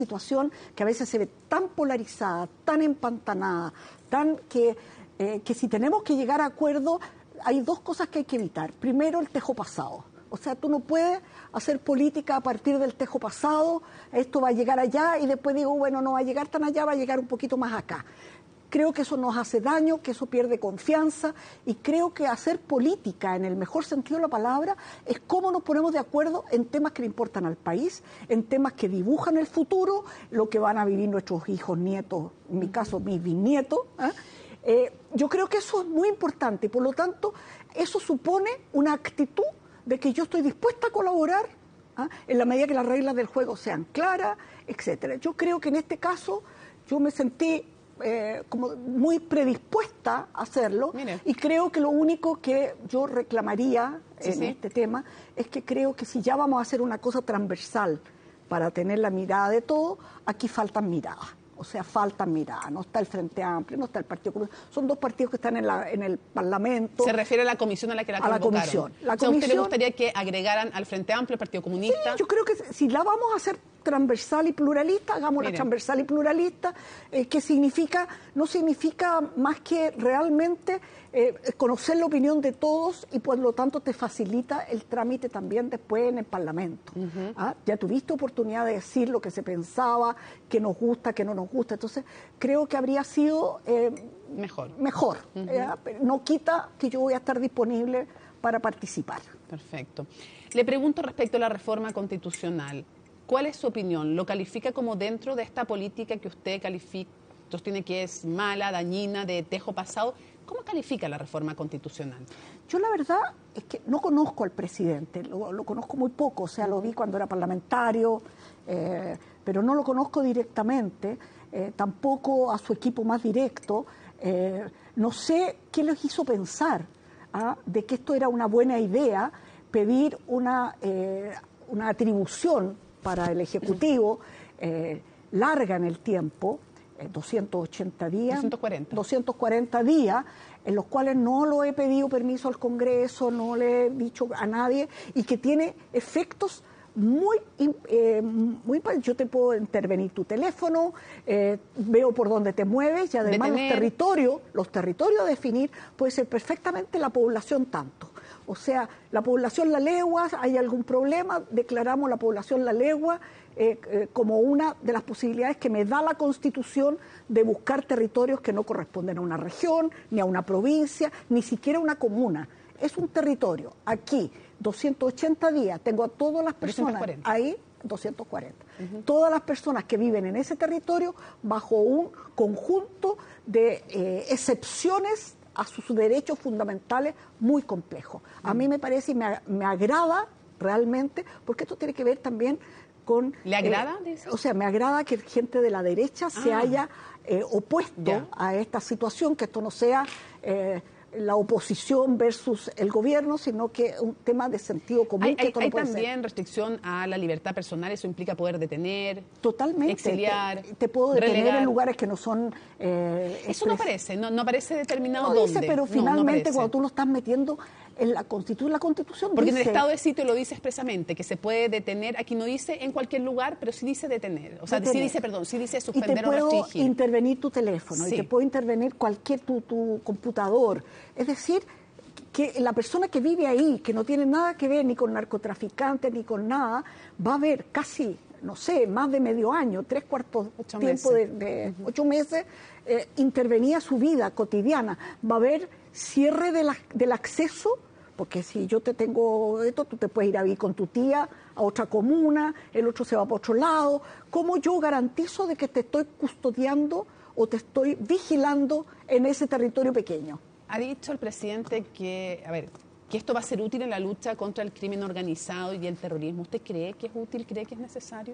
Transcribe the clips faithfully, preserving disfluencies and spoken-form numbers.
situación que a veces se ve tan polarizada, tan empantanada, tan que, eh, que si tenemos que llegar a acuerdo, hay dos cosas que hay que evitar. Primero, el tejo pasado. O sea, tú no puedes hacer política a partir del tejo pasado, esto va a llegar allá y después digo, bueno, no va a llegar tan allá, va a llegar un poquito más acá. Creo que eso nos hace daño, que eso pierde confianza y creo que hacer política, en el mejor sentido de la palabra, es cómo nos ponemos de acuerdo en temas que le importan al país, en temas que dibujan el futuro, lo que van a vivir nuestros hijos, nietos, en mi caso mis bisnietos. ¿eh? Eh, yo creo que eso es muy importante y por lo tanto eso supone una actitud de que yo estoy dispuesta a colaborar ¿eh? en la medida que las reglas del juego sean claras, etcétera. Yo creo que en este caso yo me sentí Eh, como muy predispuesta a hacerlo. Mire. Y creo que lo único que yo reclamaría sí, en sí. este tema es que creo que si ya vamos a hacer una cosa transversal para tener la mirada de todo, aquí faltan miradas. O sea, faltan miradas. No está el Frente Amplio, no está el Partido Comunista. Son dos partidos que están en, la, en el Parlamento. ¿Se refiere a la comisión a la que la convocaron? A la comisión. La o sea, ¿a comisión... usted le gustaría que agregaran al Frente Amplio, al Partido Comunista? Sí, yo creo que si la vamos a hacer transversal y pluralista, hagámosla Miren. transversal y pluralista, eh, que significa, no significa más que realmente eh, conocer la opinión de todos y por lo tanto te facilita el trámite también después en el Parlamento. Uh-huh. ¿Ah? Ya tuviste oportunidad de decir lo que se pensaba, que nos gusta, que no nos gusta, entonces creo que habría sido eh, mejor. mejor. Uh-huh. eh, no quita que yo voy a estar disponible para participar. Perfecto. Le pregunto respecto a la reforma constitucional. ¿Cuál es su opinión? ¿Lo califica como dentro de esta política que usted califica, sostiene que es mala, dañina, de tejo pasado? ¿Cómo califica la reforma constitucional? Yo la verdad es que no conozco al presidente, lo, lo conozco muy poco, o sea, lo vi cuando era parlamentario, eh, pero no lo conozco directamente, eh, tampoco a su equipo más directo. Eh, no sé qué les hizo pensar ¿ah? de que esto era una buena idea, pedir una, eh, una atribución para el Ejecutivo, eh, larga en el tiempo, eh, doscientos ochenta días, doscientos cuarenta. doscientos cuarenta días, en los cuales no lo he pedido permiso al Congreso, no le he dicho a nadie, y que tiene efectos muy, eh, muy... Yo te puedo intervenir tu teléfono, eh, veo por dónde te mueves, y además Detener. los territorios, los territorios a definir, puede ser perfectamente la población tanto. O sea, la población La Legua, hay algún problema, declaramos la población La Legua eh, eh, como una de las posibilidades que me da la Constitución de buscar territorios que no corresponden a una región, ni a una provincia, ni siquiera a una comuna. Es un territorio. Aquí, doscientos ochenta días, tengo a todas las personas doscientos cuarenta. ahí, doscientos cuarenta. Uh-huh. Todas las personas que viven en ese territorio bajo un conjunto de eh, excepciones a sus derechos fundamentales muy complejos. A mí me parece y me, me agrada realmente, porque esto tiene que ver también con... ¿Le agrada? Eh, o sea, me agrada que gente de la derecha ah. se haya eh, opuesto yeah. a esta situación, que esto no sea... Eh, la oposición versus el gobierno, sino que un tema de sentido común. Hay, que hay, no hay puede también ser. restricción a la libertad personal, eso implica poder detener, totalmente, exiliar, te, te puedo detener relegar. en lugares que no son... Eh, eso no aparece, no, no aparece determinado no dónde. Dice, pero no, finalmente no cuando tú lo estás metiendo en la Constitución, la Constitución Porque dice... en el estado de sitio lo dice expresamente, que se puede detener, aquí no dice en cualquier lugar, pero sí dice detener, o sea, detener. sí dice, perdón, sí dice suspender y te puedo o restringir. intervenir tu teléfono, sí. y te puedo intervenir cualquier tu, tu computador, es decir... que la persona que vive ahí, que no tiene nada que ver ni con narcotraficantes ni con nada, va a ver casi, no sé, más de medio año, tres cuartos ocho tiempo meses. de, de uh-huh. ocho meses, eh, intervenía su vida cotidiana. Va a haber cierre de la, del acceso, porque si yo te tengo esto, tú te puedes ir a vivir con tu tía a otra comuna, el otro se va para otro lado. ¿Cómo yo garantizo de que te estoy custodiando o te estoy vigilando en ese territorio pequeño? Ha dicho el presidente que, a ver, que esto va a ser útil en la lucha contra el crimen organizado y el terrorismo. ¿Usted cree que es útil, cree que es necesario?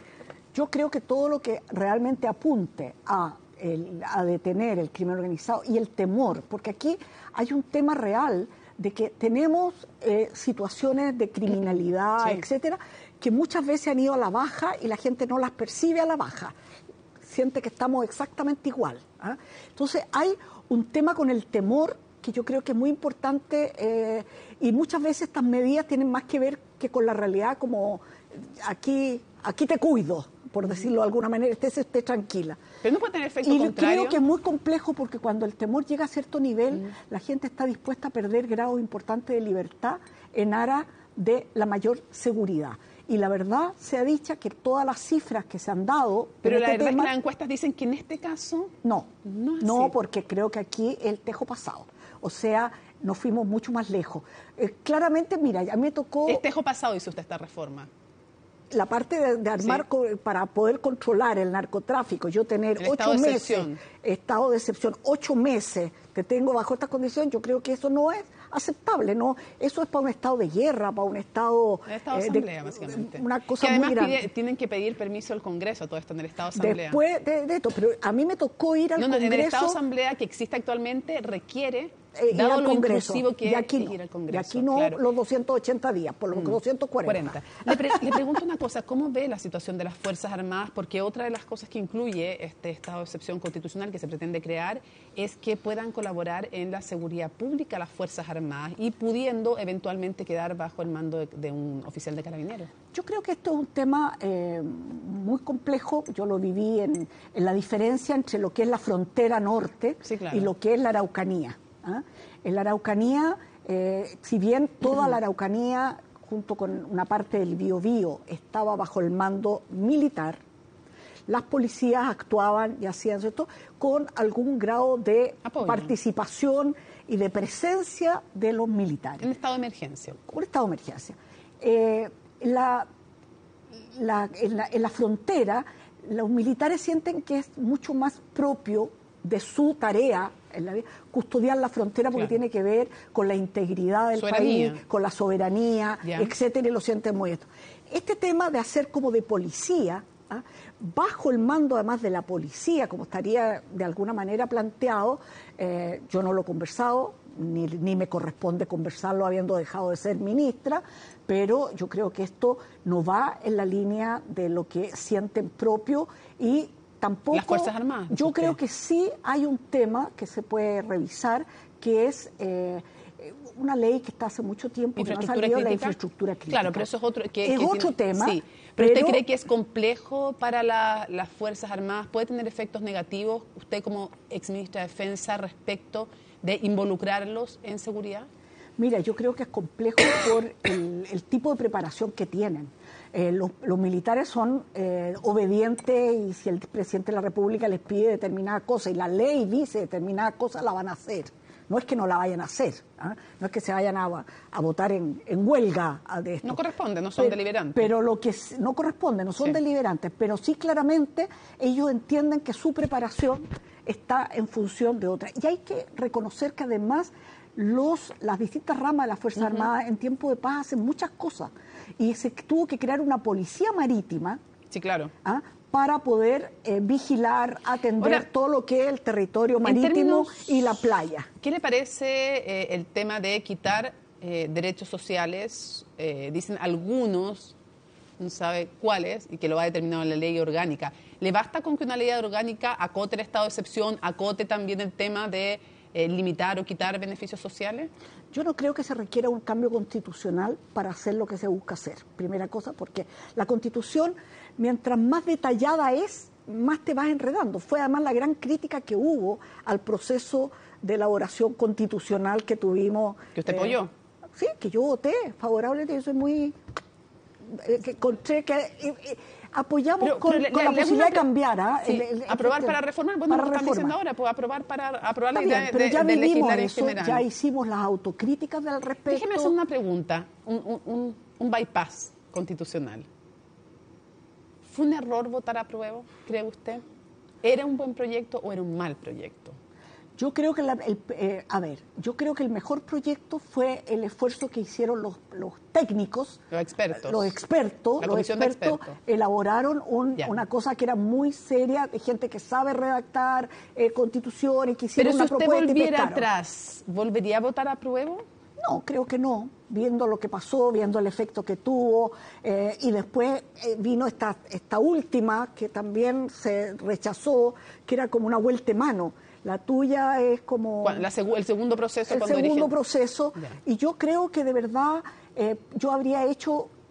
Yo creo que todo lo que realmente apunte a, el, a detener el crimen organizado y el temor, porque aquí hay un tema real de que tenemos eh, situaciones de criminalidad, sí. etcétera, que muchas veces han ido a la baja y la gente no las percibe a la baja. Siente que estamos exactamente igual. ¿eh? Entonces hay un tema con el temor que yo creo que es muy importante eh, y muchas veces estas medidas tienen más que ver que con la realidad, como aquí, aquí te cuido, por decirlo de alguna manera, esté, esté tranquila. Pero no puede tener efecto y contrario. creo que es muy complejo porque cuando el temor llega a cierto nivel, mm. la gente está dispuesta a perder grados importantes de libertad en aras de la mayor seguridad. Y la verdad sea dicha que todas las cifras que se han dado... Pero la este verdad tema, es que las encuestas dicen que en este caso... No, no, es no porque creo que aquí el tejo pasado. O sea, nos fuimos mucho más lejos. Eh, claramente, mira, a mí me tocó... El tejo pasado hizo usted esta reforma. La parte de, de armar sí. co, para poder controlar el narcotráfico, yo tener el ocho estado meses, de excepción. estado de excepción, ocho meses que tengo bajo esta condición, yo creo que eso no es aceptable, ¿no? Eso es para un estado de guerra, para un estado... El estado de eh, asamblea, de, básicamente. Una cosa que además muy grande. Pide, tienen que pedir permiso al Congreso, todo esto en el estado de asamblea. Después de, de esto, pero a mí me tocó ir al no, no, Congreso... En el estado de asamblea que existe actualmente requiere... Eh, dado lo Congreso, inclusivo que y aquí es no, ir al Congreso. Y aquí no claro. los doscientos ochenta días, por lo menos mm, doscientos cuarenta. Le, pre, le pregunto una cosa, ¿cómo ve la situación de las Fuerzas Armadas? Porque otra de las cosas que incluye este estado de excepción constitucional que se pretende crear es que puedan colaborar en la seguridad pública las Fuerzas Armadas y pudiendo eventualmente quedar bajo el mando de, de un oficial de carabineros. Yo creo que esto es un tema eh, muy complejo. Yo lo viví en, en la diferencia entre lo que es la frontera norte sí, claro. y lo que es la Araucanía. ¿Ah? En la Araucanía, eh, si bien toda la Araucanía, junto con una parte del Biobío, estaba bajo el mando militar, las policías actuaban y hacían esto con algún grado de Apoyo. participación y de presencia de los militares. En estado de emergencia. Un estado de emergencia. Eh, la, la, en, la, en la frontera, los militares sienten que es mucho más propio de su tarea en la vida, custodiar la frontera porque claro. tiene que ver con la integridad del soberanía. país, con la soberanía, ya. etcétera, y lo sienten muy esto. Este tema de hacer como de policía, ¿ah? bajo el mando además de la policía, como estaría de alguna manera planteado, eh, yo no lo he conversado, ni, ni me corresponde conversarlo habiendo dejado de ser ministra, pero yo creo que esto no va en la línea de lo que sienten propio y tampoco, las Fuerzas Armadas. Yo creo que sí hay un tema que se puede revisar, que es eh, una ley que está hace mucho tiempo, que no ha salido, la infraestructura crítica. Claro, pero eso es otro, que, es que otro tiene, tema. Sí, pero, pero ¿usted cree que es complejo para la, las Fuerzas Armadas? ¿Puede tener efectos negativos usted como exministra de Defensa respecto de involucrarlos en seguridad? Mira, yo creo que es complejo por el, el tipo de preparación que tienen. Eh, los, los militares son eh, obedientes y si el presidente de la República les pide determinada cosa y la ley dice determinada cosa, la van a hacer. No es que no la vayan a hacer, ¿eh? No es que se vayan a, a votar en, en huelga de esto. No corresponde, no son pero, deliberantes. Pero lo que no corresponde, no son sí. deliberantes, pero sí claramente ellos entienden que su preparación está en función de otra. Y hay que reconocer que además los, las distintas ramas de las Fuerzas uh-huh. Armadas en tiempo de paz hacen muchas cosas. Y se tuvo que crear una policía marítima sí, claro. ¿ah? para poder eh, vigilar, atender Ahora, todo lo que es el territorio marítimo términos, y la playa. ¿Qué le parece eh, el tema de quitar eh, derechos sociales? Eh, dicen algunos, no sabe cuáles, y que lo va determinado en la ley orgánica. ¿Le basta con que una ley orgánica acote el estado de excepción, acote también el tema de eh, limitar o quitar beneficios sociales? Yo no creo que se requiera un cambio constitucional para hacer lo que se busca hacer. Primera cosa, porque la Constitución, mientras más detallada es, más te vas enredando. Fue además la gran crítica que hubo al proceso de elaboración constitucional que tuvimos. ¿Que usted apoyó? Eh, sí, que yo voté favorablemente. Yo soy muy... Eh, que encontré que... Eh, eh, apoyamos pero, con, pero le, con la le, posibilidad de cambiar. ¿eh? Sí, el, el, aprobar el, para reformar, bueno, para lo que están diciendo ahora, pues aprobar para aprobar la idea de, pero ya de, de legislar eso, en general. Ya hicimos las autocríticas del respecto. Déjeme hacer una pregunta, un, un, un bypass constitucional. ¿Fue un error votar a prueba, cree usted? ¿Era un buen proyecto o era un mal proyecto? Yo creo que, la, el, eh, a ver, yo creo que el mejor proyecto fue el esfuerzo que hicieron los, los técnicos, los expertos, los expertos, la los comisión expertos de expertos. elaboraron un, una cosa que era muy seria, de gente que sabe redactar eh, constitución y que hicieron una propuesta. Pero si usted volviera atrás, ¿volvería a votar a prueba? No, creo que no, viendo lo que pasó, viendo el efecto que tuvo, eh, y después eh, vino esta, esta última que también se rechazó, que era como una vuelta de mano. La tuya es como... La seg el segundo proceso. El cuando segundo dirigen... proceso, yeah. Y yo creo que de verdad eh, yo habría hecho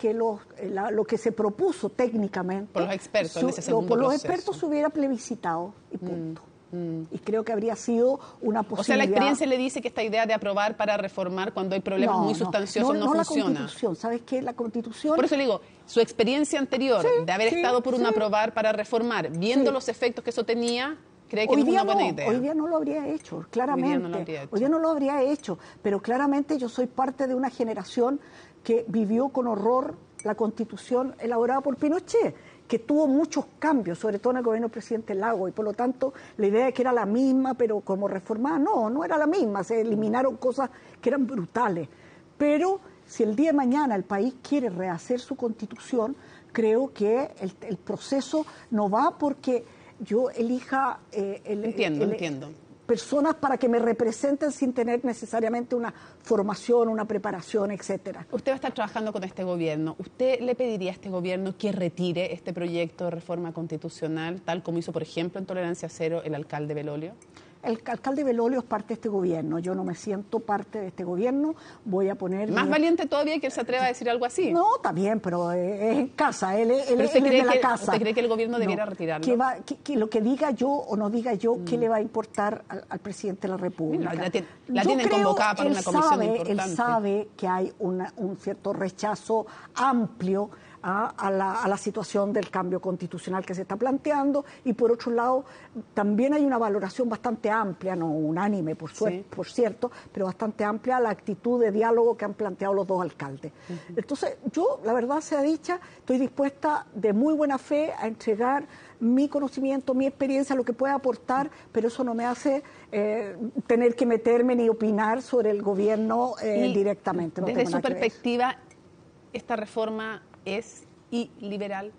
que los, la, lo que se propuso técnicamente... Por los expertos, su, en ese segundo Por los proceso. expertos se hubiera plebiscitado y punto. Mm, mm. Y creo que habría sido una posibilidad... O sea, la experiencia le dice que esta idea de aprobar para reformar cuando hay problemas no, muy no, sustanciosos no, no, no funciona. la Constitución, ¿sabes qué? La Constitución... Por eso le digo, su experiencia anterior sí, de haber sí, estado por un sí. aprobar para reformar, viendo sí. los efectos que eso tenía... ¿Cree que hoy no es día una buena no, idea? Hoy día no lo habría hecho, claramente. Hoy día no lo habría hecho. Hoy día no lo habría hecho, pero claramente yo soy parte de una generación que vivió con horror la Constitución elaborada por Pinochet, que tuvo muchos cambios, sobre todo en el gobierno del presidente Lagos, y por lo tanto la idea de que era la misma, pero como reformada, no, no era la misma, se eliminaron cosas que eran brutales. Pero si el día de mañana el país quiere rehacer su Constitución, creo que el, el proceso no va porque... yo elija eh, el, entiendo, el, entiendo. personas para que me representen sin tener necesariamente una formación, una preparación, etcétera. Usted va a estar trabajando con este gobierno. ¿Usted le pediría a este gobierno que retire este proyecto de reforma constitucional, tal como hizo, por ejemplo, en Tolerancia Cero el alcalde Belolio? El alcalde Belolio es parte de este gobierno. Yo no me siento parte de este gobierno. Voy a poner... Más mi... valiente todavía que él se atreva a decir algo así. No, está bien, pero es en casa. Él, él, pero él es de la que, casa. ¿Usted cree que el gobierno debiera no, retirarlo? Que, va, que, que lo que diga yo o no diga yo, mm. ¿qué le va a importar al, al presidente de la República? Mira, la, tiene, la yo tienen creo, convocada para una comisión sabe, importante. Él sabe que hay una, un cierto rechazo amplio A, a, la, a la situación del cambio constitucional que se está planteando, y por otro lado también hay una valoración bastante amplia, no unánime por, suerte, sí. por cierto, pero bastante amplia, la actitud de diálogo que han planteado los dos alcaldes. Uh-huh. Entonces yo, la verdad sea dicha, estoy dispuesta de muy buena fe a entregar mi conocimiento, mi experiencia, lo que pueda aportar, pero eso no me hace eh, tener que meterme ni opinar sobre el gobierno eh, directamente. No desde su perspectiva, esta reforma es iliberal.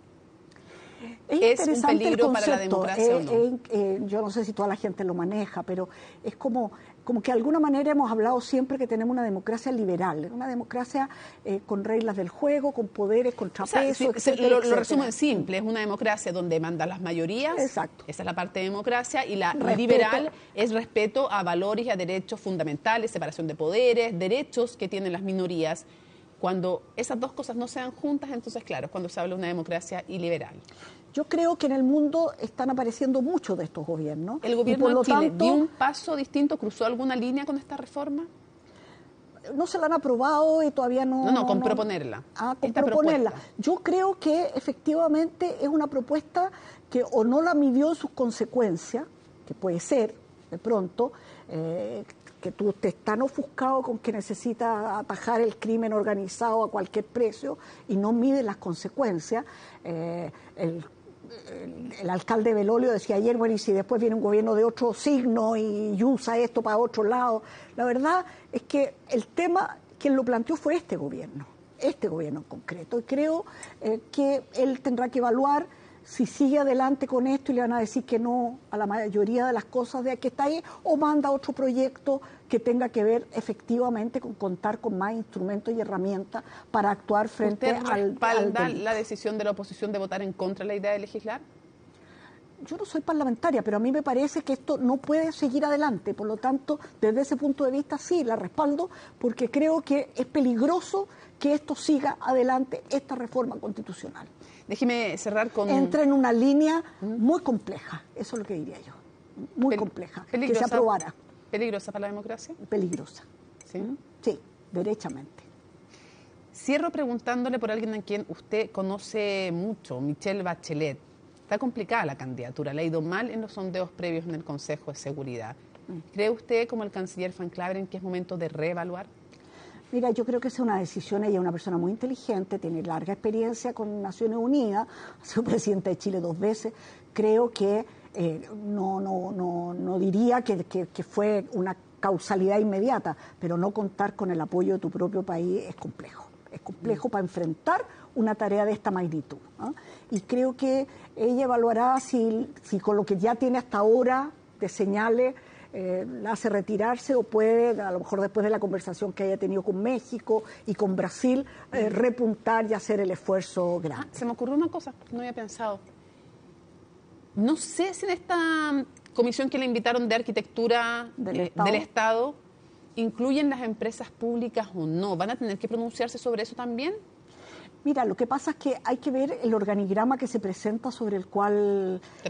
Es, ¿Es un peligro para la democracia eh, o no? Eh, eh, yo no sé si toda la gente lo maneja, pero es como, como que de alguna manera hemos hablado siempre que tenemos una democracia liberal, una democracia eh, con reglas del juego, con poderes, contrapesos, o sea, si, etcétera, lo, etcétera. lo resumen simple, es una democracia donde mandan las mayorías. Exacto. Esa es la parte de democracia, y la respeto. liberal es respeto a valores y a derechos fundamentales, separación de poderes, derechos que tienen las minorías. Cuando esas dos cosas no se dan juntas, entonces, claro, es cuando se habla de una democracia iliberal. Yo creo que en el mundo están apareciendo muchos de estos gobiernos. ¿El gobierno de Chile tanto, dio un paso distinto, cruzó alguna línea con esta reforma? No se la han aprobado y todavía no... No, no, con no, proponerla. Ah, con esta proponerla. Propuesta. Yo creo que efectivamente es una propuesta que o no la midió en sus consecuencias, que puede ser, de pronto... Eh, que tú estés tan ofuscado con que necesitas atajar el crimen organizado a cualquier precio y no mide las consecuencias. Eh, el, el, el alcalde Belolio decía ayer, bueno, y si después viene un gobierno de otro signo y usa esto para otro lado. La verdad es que el tema, quien lo planteó fue este gobierno, este gobierno en concreto, y creo eh, que él tendrá que evaluar si sigue adelante con esto y le van a decir que no a la mayoría de las cosas de que está ahí, o manda otro proyecto que tenga que ver efectivamente con contar con más instrumentos y herramientas para actuar frente ¿Usted al, respalda al la decisión de la oposición de votar en contra de la idea de legislar? Yo no soy parlamentaria, pero a mí me parece que esto no puede seguir adelante. Por lo tanto, desde ese punto de vista sí, la respaldo, porque creo que es peligroso que esto siga adelante, esta reforma constitucional. Déjeme cerrar con... Entra en una línea muy compleja, eso es lo que diría yo, muy Pel compleja, que se aprobara. ¿Peligrosa para la democracia? Peligrosa. ¿Sí? Sí, derechamente. Cierro preguntándole por alguien a quien usted conoce mucho, Michelle Bachelet. Está complicada la candidatura, le ha ido mal en los sondeos previos en el Consejo de Seguridad. ¿Cree usted, como el canciller Van Claveren, que es momento de reevaluar? Mira, yo creo que es una decisión, ella es una persona muy inteligente, tiene larga experiencia con Naciones Unidas, ha sido presidenta de Chile dos veces, creo que eh, no, no, no, no diría que, que, que fue una causalidad inmediata, pero no contar con el apoyo de tu propio país es complejo, es complejo mm. para enfrentar una tarea de esta magnitud, ¿no? Y creo que ella evaluará si, si con lo que ya tiene hasta ahora de señales, Eh, la hace retirarse o puede, a lo mejor después de la conversación que haya tenido con México y con Brasil, eh, repuntar y hacer el esfuerzo grande. Ah, se me ocurrió una cosa que no había pensado. No sé si en esta comisión que le invitaron de arquitectura del, eh, Estado. del Estado incluyen las empresas públicas o no. ¿Van a tener que pronunciarse sobre eso también? Mira, lo que pasa es que hay que ver el organigrama que se presenta sobre el cual